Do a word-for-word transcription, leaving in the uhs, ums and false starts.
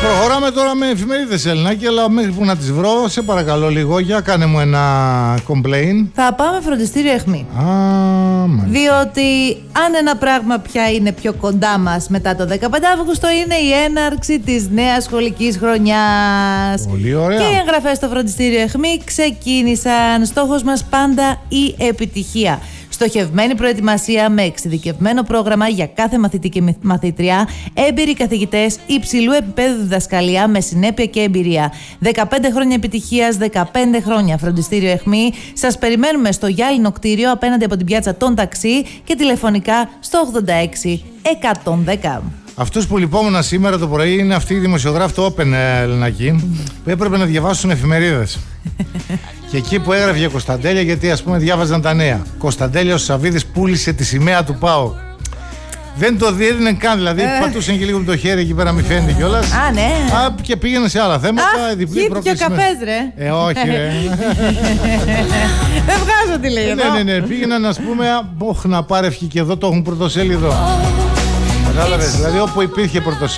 Προχωράμε τώρα με εφημερίδες, Ελληνάκη, αλλά μέχρι που να τις βρω, σε παρακαλώ λίγο, για κάνε μου ένα complain. Θα πάμε φροντιστήριο αιχμή. Α, μάλιστα. Διότι αν ένα πράγμα πια είναι πιο κοντά μας μετά το δεκαπέντε Αυγούστου, είναι η έναρξη της νέας σχολικής χρονιάς. Πολύ ωραία. Και οι εγγραφές στο φροντιστήριο αιχμή ξεκίνησαν. Στόχος μας πάντα η επιτυχία. Στοχευμένη προετοιμασία με εξειδικευμένο πρόγραμμα για κάθε μαθητή και μαθήτρια, έμπειροι καθηγητές, υψηλού επίπεδου διδασκαλία με συνέπεια και εμπειρία. δεκαπέντε χρόνια επιτυχίας, δεκαπέντε χρόνια φροντιστήριο αιχμή. Σας περιμένουμε στο γυάλινο κτίριο απέναντι από την πιάτσα των ταξί και τηλεφωνικά στο ογδόντα έξι εκατόν δέκα. Αυτούς που λυπόμουν σήμερα το πρωί είναι αυτοί οι δημοσιογράφοι του Open, Ελληνακή, που έπρεπε να διαβάσουν εφημερίδες. Και εκεί που έγραφε Κωνσταντέλια, γιατί ας πούμε διάβαζαν τα νέα. Κωνσταντέλια ο Σαββίδης πούλησε τη σημαία του ΠΑΟΚ. Δεν το διέδινε καν, δηλαδή ε. πατούσαν και λίγο με το χέρι εκεί πέρα, μη φαίνεται κιόλας. Α, ναι. Α, και πήγαινε σε άλλα θέματα. Α, διπλή πρόκληση. Και ο καφές, ρε. Ε, όχι, ρε. Δεν βγάζω τι λέει εδώ. Ναι, ναι, ναι. Πήγαιναν, ας πούμε, μποχ να πάρει ευχή και εδώ το έχουν πρωτοσέλιδο. Κατάλαβες, δηλαδή όπου υπήρχε πρωτοσέλιδο.